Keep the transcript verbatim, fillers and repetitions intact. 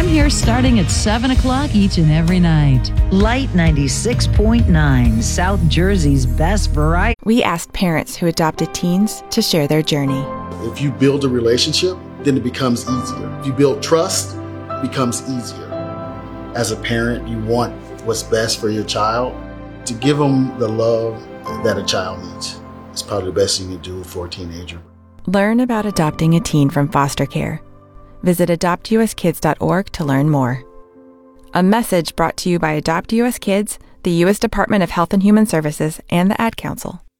here starting at seven o'clock each and every night. Light ninety-six point nine, South Jersey's best variety. We asked parents who adopted teens to share their journey. If you build a relationship, then it becomes easier. If you build trust, it becomes easier. As a parent, you want what's best for your child. To give them the love that a child needs is probably the best you can do for a teenager. Learn about adopting a teen from foster care. Visit adopt u s kids dot org to learn more. A message brought to you by Adopt U S Kids, the U S Department of Health and Human Services, and the Ad Council.